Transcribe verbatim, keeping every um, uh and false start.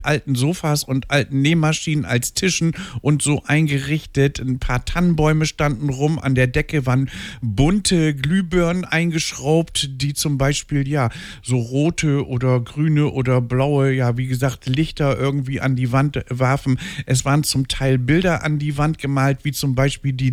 alten Sofas und alten Nähmaschinen als Tischen und so eingerichtet. Ein paar Tannenbäume standen rum. An der Decke waren bunte Glühbirnen eingeschraubt, die zum Beispiel, ja, so rote oder grüne oder blaue, ja, wie gesagt, Lichter irgendwie an die Wand warfen. Es waren zum Teil Bilder an die Wand gemalt, wie zum Beispiel die